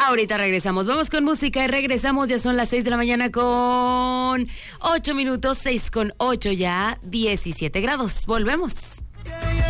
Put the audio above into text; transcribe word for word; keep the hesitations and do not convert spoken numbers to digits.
Ahorita regresamos. Vamos con música y regresamos. Ya son las seis de la mañana con ocho minutos. seis con ocho ya. diecisiete grados. Volvemos.